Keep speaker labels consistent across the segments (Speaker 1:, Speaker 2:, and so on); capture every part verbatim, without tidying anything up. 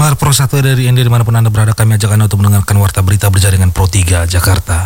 Speaker 1: Pendengar Pro satu dari Ende dimanapun Anda berada, kami ajak Anda untuk mendengarkan Warta Berita Berjaringan Pro tiga Jakarta.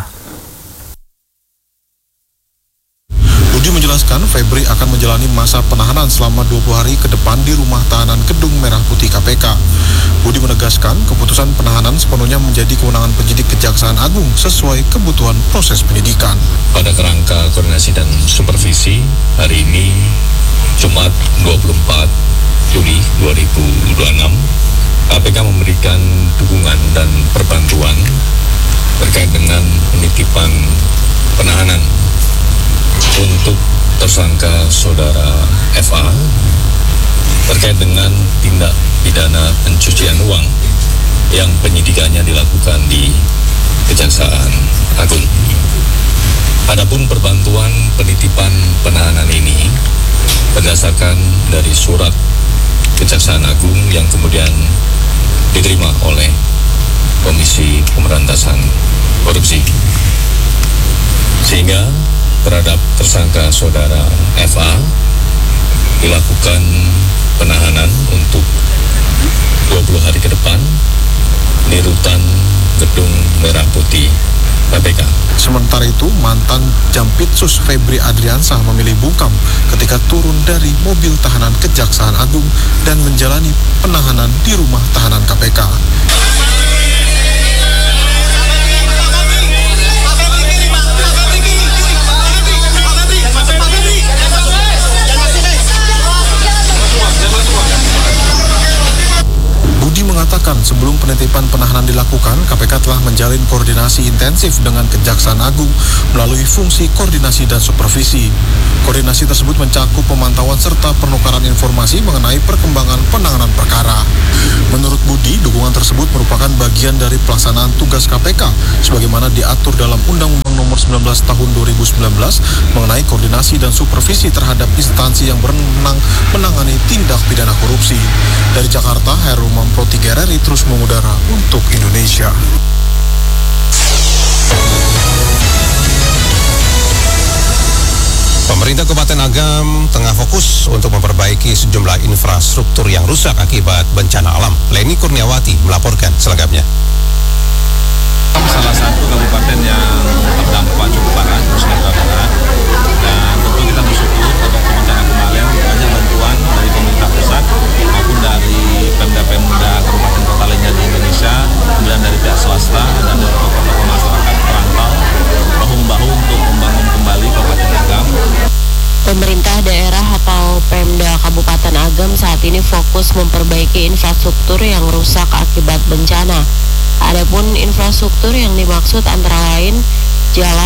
Speaker 2: Budi menjelaskan Febri akan menjalani masa penahanan selama dua puluh hari ke depan di rumah tahanan Gedung Merah Putih K P K. Budi menegaskan keputusan penahanan sepenuhnya menjadi kewenangan penyidik Kejaksaan Agung sesuai kebutuhan proses penyidikan.
Speaker 3: Pada kerangka koordinasi dan supervisi, hari ini Jumat dua puluh empat Juli dua ribu dua puluh enam, K P K memberikan dukungan dan perbantuan terkait dengan penitipan penahanan untuk tersangka saudara F A terkait dengan tindak pidana pencucian uang yang penyidikannya dilakukan di Kejaksaan Agung. Adapun perbantuan penitipan penahanan ini berdasarkan dari surat Kejaksaan Agung yang kemudian diterima oleh Komisi Pemberantasan Korupsi, sehingga terhadap tersangka saudara F A dilakukan penahanan untuk dua puluh hari ke depan di rutan Gedung Merah Putih K P K.
Speaker 2: Sementara itu, mantan Jampitsus Febri Adriansah memilih bungkam ketika turun dari mobil tahanan Kejaksaan Agung dan menjalani penahanan di rumah tahanan K P K. Budi mengatakan sebelum penitipan penahanan dilakukan, K P K telah menjalin koordinasi intensif dengan Kejaksaan Agung melalui fungsi koordinasi dan supervisi. Koordinasi tersebut mencakup pemantauan serta penukaran informasi mengenai perkembangan penanganan perkara. Menurut Budi, dukungan tersebut merupakan bagian dari pelaksanaan tugas K P K sebagaimana diatur dalam Undang-Undang Nomor sembilan belas Tahun dua ribu sembilan belas mengenai koordinasi dan supervisi terhadap instansi yang berwenang menangani tindak pidana korupsi. Dari Jakarta, Herumam Pro tiga R R I terus mengudara untuk Indonesia.
Speaker 4: Pemerintah Kabupaten Agam tengah fokus untuk memperbaiki sejumlah infrastruktur yang rusak akibat bencana alam. Leni Kurniawati melaporkan selengkapnya.
Speaker 5: Salah satu kabupaten yang terdampak cukup parah, Sumatera Barat, dan tentu kita bersyukur atas bencana kemarin banyak bantuan dari pemerintah pusat maupun dari Pemda-Pemda kabupaten kota lainnya di Indonesia, kemudian dari pihak swasta dan dari tokoh-tokoh masyarakat perantau bahu-membahu untuk membangun kembali Kabupaten Agam.
Speaker 6: Pemerintah daerah atau Pemda Kabupaten Agam saat ini fokus memperbaiki infrastruktur yang rusak akibat bencana. Adapun infrastruktur yang dimaksud antara lain jalan